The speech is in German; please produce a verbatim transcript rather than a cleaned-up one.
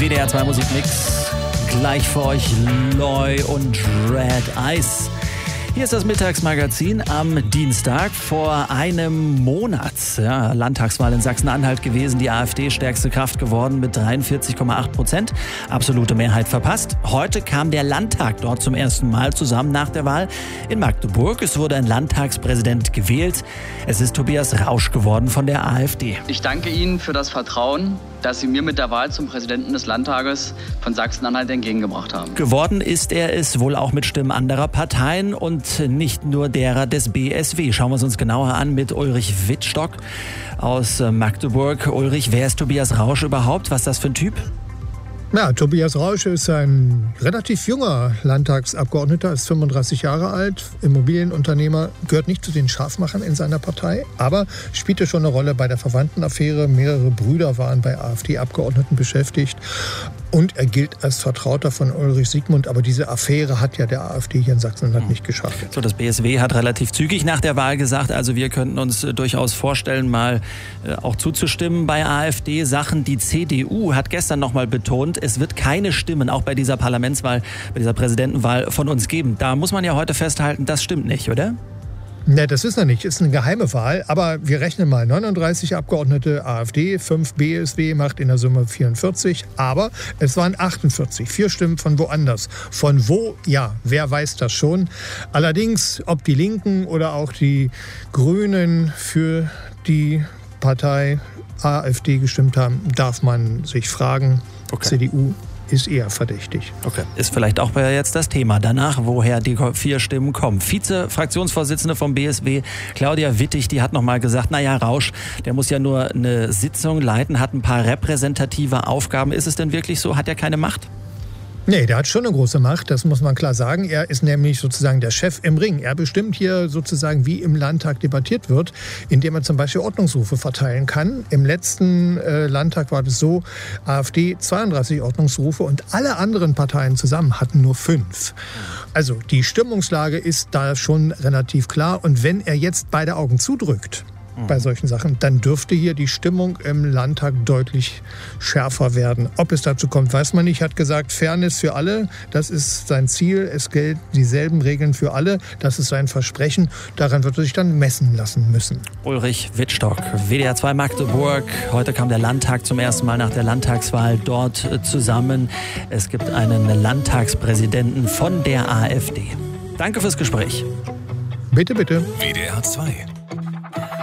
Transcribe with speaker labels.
Speaker 1: W D R zwei Musikmix. Gleich für euch Loy und Red Eyes. Hier ist das Mittagsmagazin am Dienstag. Vor einem Monat, ja, Landtagswahl in Sachsen-Anhalt gewesen, die AfD stärkste Kraft geworden mit dreiundvierzig Komma acht Prozent. Absolute Mehrheit verpasst. Heute kam der Landtag dort zum ersten Mal zusammen nach der Wahl in Magdeburg. Es wurde ein Landtagspräsident gewählt. Es ist Tobias Rausch geworden von der AfD.
Speaker 2: Ich danke Ihnen für das Vertrauen, das Sie mir mit der Wahl zum Präsidenten des Landtages von Sachsen-Anhalt entgegengebracht haben.
Speaker 1: Geworden ist er es wohl auch mit Stimmen anderer Parteien und nicht nur derer des B S W. Schauen wir es uns genauer an mit Ulrich Wittstock aus Magdeburg. Ulrich, wer ist Tobias Rausch überhaupt? Was ist das für ein Typ?
Speaker 3: Ja, Tobias Rausch ist ein relativ junger Landtagsabgeordneter, ist fünfunddreißig Jahre alt, Immobilienunternehmer, gehört nicht zu den Scharfmachern in seiner Partei, aber spielte schon eine Rolle bei der Verwandtenaffäre. Mehrere Brüder waren bei AfD-Abgeordneten beschäftigt und er gilt als Vertrauter von Ulrich Siegmund. Aber diese Affäre hat ja der AfD hier in Sachsen-Anhalt nicht geschafft.
Speaker 1: So, das B S W hat relativ zügig nach der Wahl gesagt, also wir könnten uns durchaus vorstellen, mal äh, auch zuzustimmen bei AfD-Sachen. Die C D U hat gestern noch mal betont, es wird keine Stimmen auch bei dieser Parlamentswahl, bei dieser Präsidentenwahl von uns geben. Da muss man ja heute festhalten, das stimmt nicht, oder?
Speaker 3: Ne, das ist noch nicht. Ist eine geheime Wahl. Aber wir rechnen mal neununddreißig Abgeordnete AfD, fünf B S W, macht in der Summe vierundvierzig. Aber es waren achtundvierzig. Vier Stimmen von woanders. Von wo? Ja, wer weiß das schon. Allerdings, ob die Linken oder auch die Grünen für die Partei AfD gestimmt haben, darf man sich fragen. Okay. C D U ist eher verdächtig.
Speaker 1: Okay. Ist vielleicht auch jetzt das Thema danach, woher die vier Stimmen kommen. Vize-Fraktionsvorsitzende vom B S W, Claudia Wittig, die hat noch mal gesagt, naja, Rausch, der muss ja nur eine Sitzung leiten, hat ein paar repräsentative Aufgaben. Ist es denn wirklich so? Hat er keine Macht?
Speaker 3: Nee, der hat schon eine große Macht, das muss man klar sagen. Er ist nämlich sozusagen der Chef im Ring. Er bestimmt hier sozusagen, wie im Landtag debattiert wird, indem er zum Beispiel Ordnungsrufe verteilen kann. Im letzten äh, Landtag war das so, AfD zweiunddreißig Ordnungsrufe und alle anderen Parteien zusammen hatten nur fünf. Also die Stimmungslage ist da schon relativ klar. Und wenn er jetzt beide Augen zudrückt, bei solchen Sachen, dann dürfte hier die Stimmung im Landtag deutlich schärfer werden. Ob es dazu kommt, weiß man nicht. Er hat gesagt, Fairness für alle, das ist sein Ziel. Es gelten dieselben Regeln für alle. Das ist sein Versprechen. Daran wird er sich dann messen lassen müssen.
Speaker 1: Ulrich Wittstock, W D R zwei Magdeburg. Heute kam der Landtag zum ersten Mal nach der Landtagswahl dort zusammen. Es gibt einen Landtagspräsidenten von der AfD. Danke fürs Gespräch.
Speaker 3: Bitte, bitte.
Speaker 4: W D R zwei